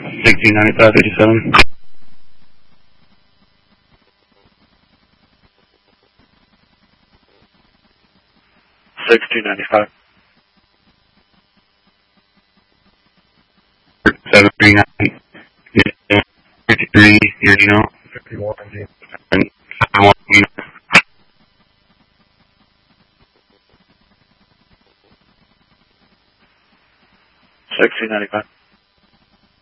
1695-87. 1695. 739. 53, here, you know. 51, Gino. 71, you know. 1695.